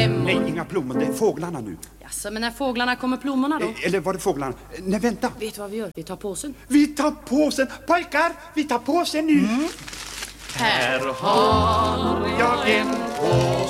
blommor. Nej, inga plommon, det är fåglarna nu. Jaså, men när fåglarna kommer plommorna då? Eller var det fåglarna? Nej, vänta. Vet du vad vi gör? Vi tar påsen. Vi tar påsen. Pojkar, vi tar påsen nu. Här har jag en påse.